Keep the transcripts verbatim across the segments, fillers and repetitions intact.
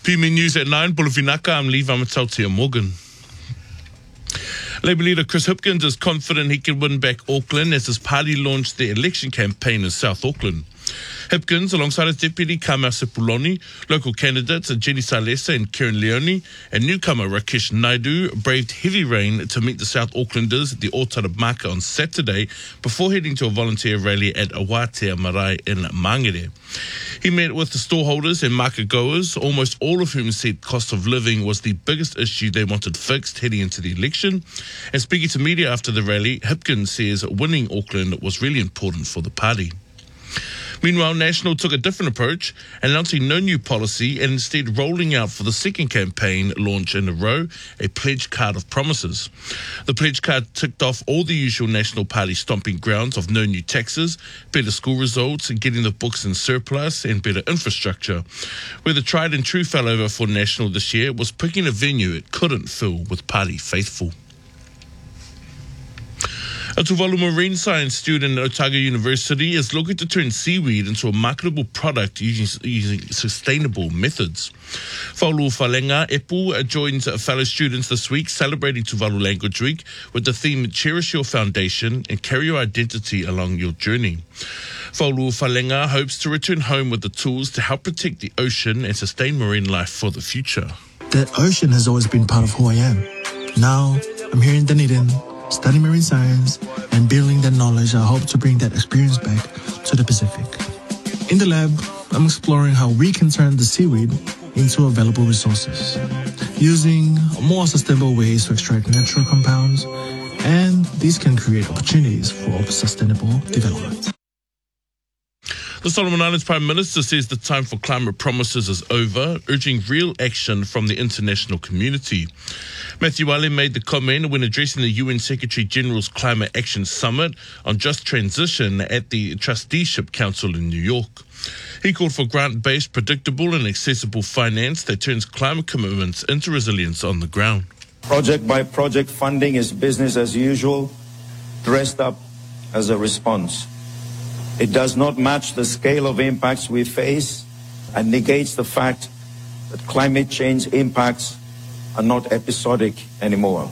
P M News at nine, Bulafinaka, I'm Lee Vamatautia Morgan. Labour leader Chris Hipkins is confident he can win back Auckland as his party launched their election campaign in South Auckland. Hipkins, alongside his deputy Kamau Sepuloni, local candidates Jenny Salesa and Karen Leone, and newcomer Rakesh Naidu braved heavy rain to meet the South Aucklanders at the Otara Market on Saturday before heading to a volunteer rally at Awatea Marae in Mangere. He met with the storeholders and market goers, almost all of whom said cost of living was the biggest issue they wanted fixed heading into the election. And speaking to media after the rally, Hipkins says winning Auckland was really important for the party. Meanwhile, National took a different approach, announcing no new policy and instead rolling out for the second campaign launch in a row a pledge card of promises. The pledge card ticked off all the usual National Party stomping grounds of no new taxes, better school results, getting the books in surplus and better infrastructure. Where the tried and true fell over for National this year was picking a venue it couldn't fill with party faithful. A Tuvalu marine science student at Otago University is looking to turn seaweed into a marketable product using, using sustainable methods. Faulu Falenga Epu joins fellow students this week celebrating Tuvalu Language Week with the theme Cherish Your Foundation and Carry Your Identity Along Your Journey. Faulu Falenga hopes to return home with the tools to help protect the ocean and sustain marine life for the future. The ocean has always been part of who I am. Now, I'm here in Dunedin, studying marine science and building that knowledge. I hope to bring that experience back to the Pacific. In the lab, I'm exploring how we can turn the seaweed into available resources, using more sustainable ways to extract natural compounds, and these can create opportunities for sustainable development. The Solomon Islands Prime Minister says the time for climate promises is over, urging real action from the international community. Matthew Wale made the comment when addressing the U N Secretary-General's Climate Action Summit on just transition at the Trusteeship Council in New York. He called for grant-based, predictable and accessible finance that turns climate commitments into resilience on the ground. Project-by-project funding is business as usual, dressed up as a response. It does not match the scale of impacts we face and negates the fact that climate change impacts are not episodic anymore.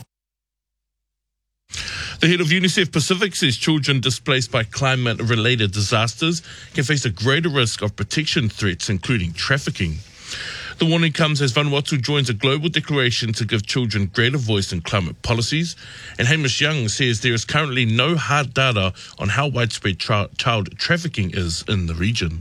The head of UNICEF Pacific says children displaced by climate-related disasters can face a greater risk of protection threats, including trafficking. The warning comes as Vanuatu joins a global declaration to give children greater voice in climate policies, and Hamish Young says there is currently no hard data on how widespread tra- child trafficking is in the region.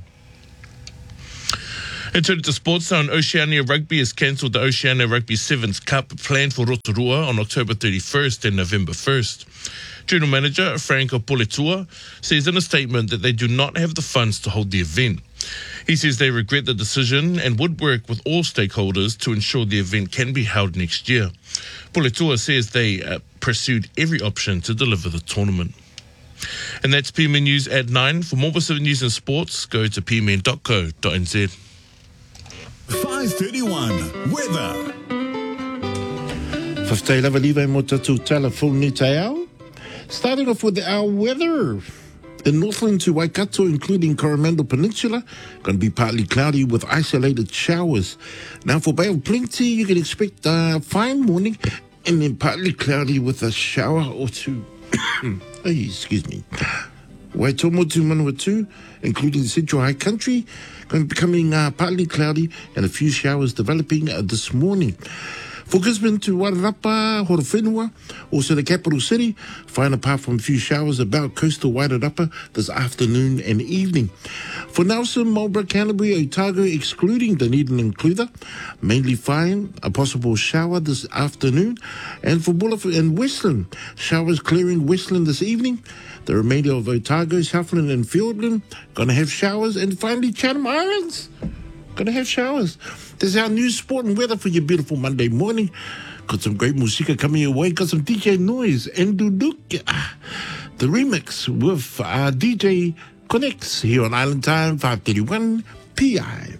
And turning to sports now, Oceania Rugby has cancelled the Oceania Rugby Sevens Cup planned for Rotorua on October thirty-first and November first. General Manager Franco Poletua says in a statement that they do not have the funds to hold the event. He says they regret the decision and would work with all stakeholders to ensure the event can be held next year. Poletua says they uh, pursued every option to deliver the tournament. And that's P M N News at nine. For more Pacific News and Sports, go to p m n dot co dot n z. five thirty-one Weather. Whaftai lava liwa mo tatu telefoni te au. Starting off with our weather. In Northland to Waikato, including Coromandel Peninsula, going to be partly cloudy with isolated showers. Now for Bay of Plenty, you can expect a fine morning and then partly cloudy with a shower or two. Oh, excuse me. Waitomo to Manawatu, including the Central High Country, going to be becoming uh, partly cloudy and a few showers developing uh, this morning. For Gisborne to Wairarapa, Horowhenua, also the capital city, fine apart from a few showers about coastal Wairarapa this afternoon and evening. For Nelson, Marlborough, Canterbury, Otago, excluding Dunedin and Clutha, mainly fine, a possible shower this afternoon. And for Bullitt and Westland, showers clearing Westland this evening. The remainder of Otago, Southland and Fiordland, going to have showers. And finally, Chatham Islands, going to have showers. This is our news, sport and weather for your beautiful Monday morning. Got some great music coming your way. Got some D J Noise and Duduk. The remix with uh, D J Connects here on Island Time, five thirty-one P I.